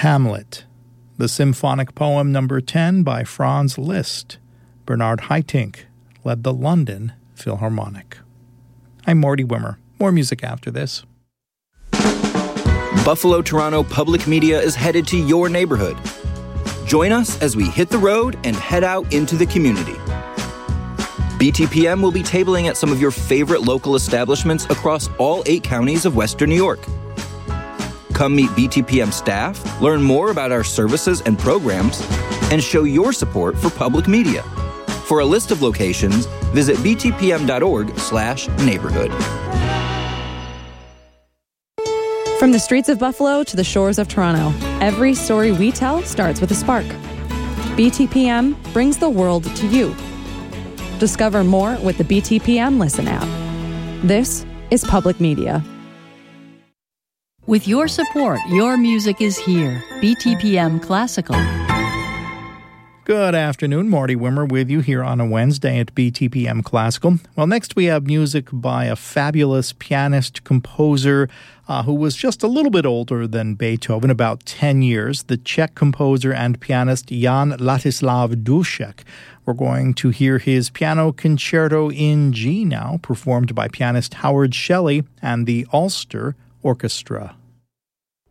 Hamlet, the symphonic poem number 10 by Franz Liszt. Bernard Haitink led the London Philharmonic. I'm Morty Wimmer. More music after this. Buffalo Toronto Public Media is headed to your neighborhood. Join us as we hit the road and head out into the community. BTPM will be tabling at some of your favorite local establishments across all 8 counties of Western New York. Come meet BTPM staff, learn more about our services and programs, and show your support for public media. For a list of locations, visit btpm.org/neighborhood. From the streets of Buffalo to the shores of Toronto, every story we tell starts with a spark. BTPM brings the world to you. Discover more with the BTPM Listen app. This is public media. With your support, your music is here. BTPM Classical. Good afternoon, Morty Wimmer with you here on a Wednesday at BTPM Classical. Well, next we have music by a fabulous pianist, composer who was just a little bit older than Beethoven, about 10 years, the Czech composer and pianist Jan Ladislav Dušek. We're going to hear his piano concerto in G now, performed by pianist Howard Shelley and the Ulster Orchestra.